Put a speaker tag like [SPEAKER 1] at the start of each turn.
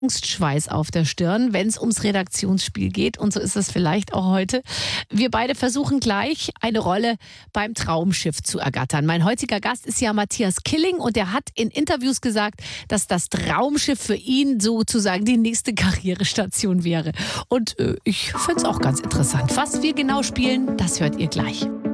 [SPEAKER 1] Angstschweiß auf der Stirn, wenn es ums Redaktionsspiel geht. Und so ist es vielleicht auch heute. Wir beide versuchen gleich, eine Rolle beim Traumschiff zu ergattern. Mein heutiger Gast ist ja Matthias Killing und er hat in Interviews gesagt, dass das Traumschiff für ihn sozusagen die nächste Karrierestation wäre. Und ich finde es auch ganz interessant. Was wir genau spielen, das hört ihr gleich.